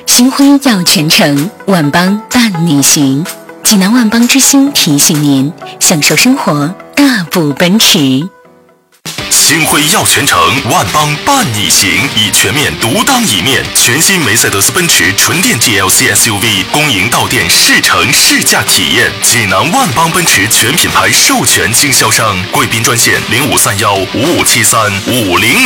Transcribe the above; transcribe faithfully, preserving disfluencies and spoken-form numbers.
新婚要全程，万邦伴你行。济南万邦之星提醒您，享受生活，大步奔驰。 星辉耀全程，万邦伴你行，以全面独当一面。全新梅赛德斯奔驰纯电 G L C S U V 公营到店试乘试驾体验。济南万邦奔驰全品牌授权经销商，贵宾专线零五三幺五五七三五零。